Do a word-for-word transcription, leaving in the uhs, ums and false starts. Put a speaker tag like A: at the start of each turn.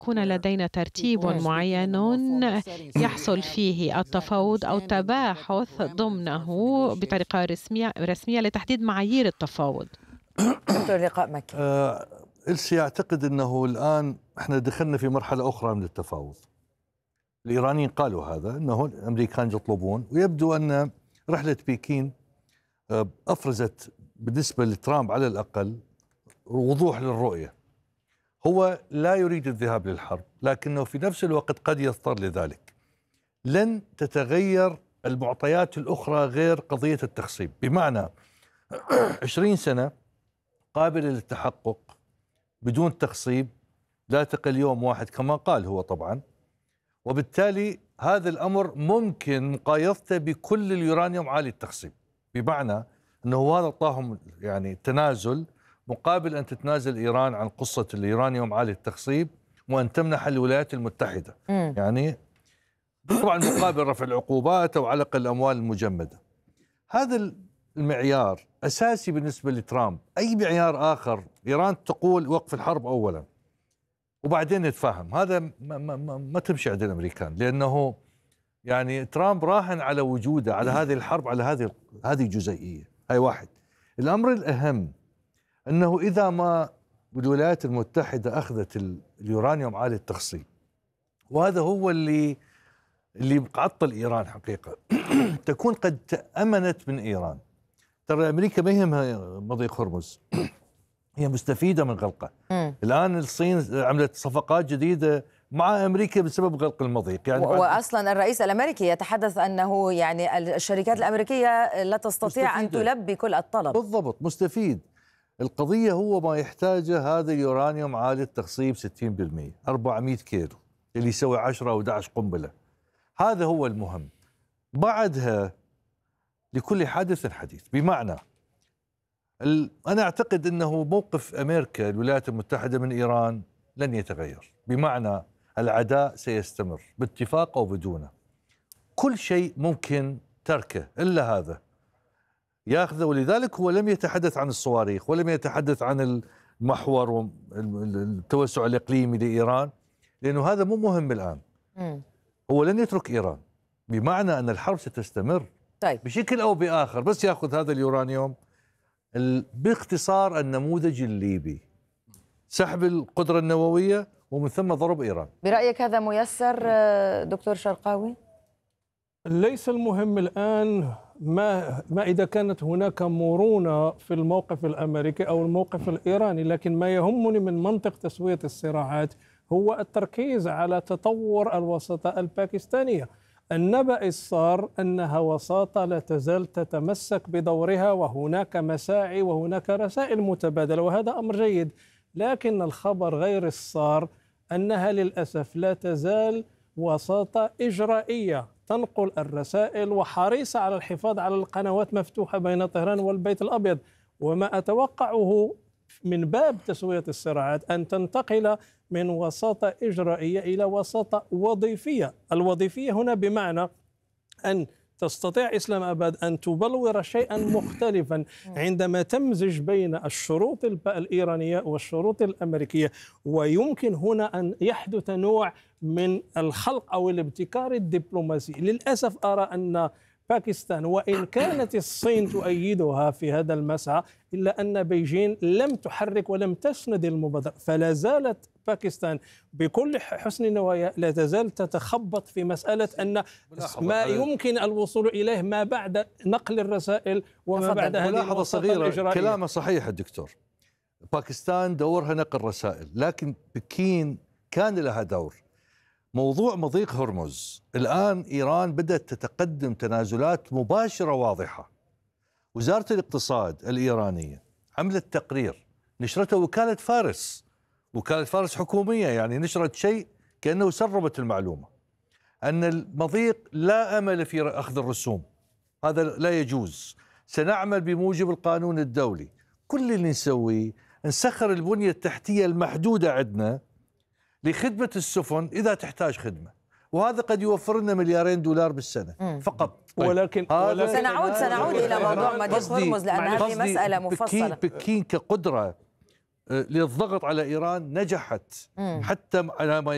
A: يكون لدينا ترتيب معين يحصل فيه التفاوض أو التباحث ضمنه بطريقة رسمية رسمية لتحديد معايير التفاوض.
B: دكتور لقاء مكي.
C: آه إلسي يعتقد أنه الآن احنا دخلنا في مرحلة أخرى من التفاوض. الإيرانيين قالوا هذا، أنه الأمريكان يطلبون، ويبدو أن رحلة بكين آه أفرزت بالنسبة لترامب على الأقل وضوح للرؤية. هو لا يريد الذهاب للحرب، لكنه في نفس الوقت قد يضطر لذلك. لن تتغير المعطيات الأخرى غير قضية التخصيب، بمعنى عشرين سنة قابلة للتحقق بدون تخصيب لا تقل يوم واحد كما قال هو طبعا، وبالتالي هذا الأمر ممكن مقايضته بكل اليورانيوم عالي التخصيب، بمعنى أنه هذا أعطاهم يعني تنازل مقابل أن تتنازل إيران عن قصة اليورانيوم عالي التخصيب وأن تمنح الولايات المتحدة م. يعني طبعا مقابل رفع العقوبات أو علق الأموال المجمدة. هذا المعيار أساسي بالنسبة لترامب. أي معيار آخر، إيران تقول وقف الحرب أولا وبعدين نتفاهم، هذا ما, ما, ما, ما تمشي عند الأمريكان، لأنه يعني ترامب راهن على وجوده على هذه الحرب، على هذه هذه جزئية. هاي واحد. الأمر الأهم أنه إذا ما الولايات المتحدة أخذت اليورانيوم عالي التخصيب، وهذا هو اللي اللي عطل إيران حقيقة تكون قد تأمنت من إيران. ترى أمريكا ما يهمها مضيق هرمز، هي مستفيدة من غلقه. م. الآن الصين عملت صفقات جديدة مع أمريكا بسبب غلق المضيق. يعني
B: وأصلا الرئيس الأمريكي يتحدث أنه يعني الشركات الأمريكية لا تستطيع أن تلبي كل الطلب.
C: بالضبط، مستفيد. القضية هو ما يحتاجه هذا اليورانيوم عالي التخصيب ستين بالمئة أربعمئة كيلو اللي يسوي عشرة أو أحد عشر قنبلة. هذا هو المهم. بعدها لكل حادث حديث، بمعنى أنا أعتقد أنه موقف أمريكا الولايات المتحدة من إيران لن يتغير، بمعنى العداء سيستمر باتفاق أو بدونه. كل شيء ممكن تركه إلا هذا ياخذه، ولذلك هو لم يتحدث عن الصواريخ ولم يتحدث عن المحور والتوسع الإقليمي لإيران، لأنه هذا مو مهم الآن. م. هو لن يترك إيران، بمعنى أن الحرب ستستمر
B: طيب.
C: بشكل أو بآخر، بس يأخذ هذا اليورانيوم. باختصار النموذج الليبي، سحب القدرة النووية ومن ثم ضرب إيران.
B: برأيك هذا ميسر دكتور شرقاوي؟
D: ليس المهم الآن ما ما إذا كانت هناك مرونة في الموقف الأمريكي أو الموقف الإيراني، لكن ما يهمني من منطق تسوية الصراعات هو التركيز على تطور الوساطة الباكستانية. النبأ السار أنها وساطة لا تزال تتمسك بدورها، وهناك مساعي وهناك رسائل متبادلة، وهذا أمر جيد. لكن الخبر غير السار أنها للأسف لا تزال وساطة إجرائية تنقل الرسائل وحريصة على الحفاظ على القنوات مفتوحة بين طهران والبيت الأبيض. وما أتوقعه من باب تسوية الصراعات أن تنتقل من وساطة إجرائية إلى وساطة وظيفية. الوظيفية هنا بمعنى أن تستطيع إسلام أباد أن تبلور شيئا مختلفا عندما تمزج بين الشروط الإيرانية والشروط الأمريكية، ويمكن هنا أن يحدث نوع من الخلق أو الابتكار الدبلوماسي. للأسف أرى أن باكستان وإن كانت الصين تؤيدها في هذا المسعى، إلا أن بيجين لم تحرك ولم تسند المبادرة، فلا زالت باكستان بكل حسن النوايا لا تزال تتخبط في مسألة أن ما يمكن الوصول إليه ما بعد نقل الرسائل وما بعد هذه
C: ملاحظة صغيرة. كلامه صحيح الدكتور. باكستان دورها نقل رسائل، لكن بكين كان لها دور. موضوع مضيق هرمز الآن إيران بدأت تتقدم تنازلات مباشرة واضحة. وزارة الاقتصاد الإيرانية عملت تقرير نشرته وكالة فارس، وكالة فارس حكومية، يعني نشرت شيء كأنه سربت المعلومة أن المضيق لا أمل في أخذ الرسوم، هذا لا يجوز، سنعمل بموجب القانون الدولي. كل اللي نسويه نسخر البنية التحتية المحدودة عندنا لخدمة السفن إذا تحتاج خدمة، وهذا قد يوفر لنا مليارين دولار بالسنة مم. فقط.
D: طيب. ولكن,
B: ولكن سنعود سنعود إلى موضوع مضيق هرمز، لأن هذه مسألة مفصلة.
C: بكين, بكين كقدرة للضغط على إيران نجحت مم. حتى على ما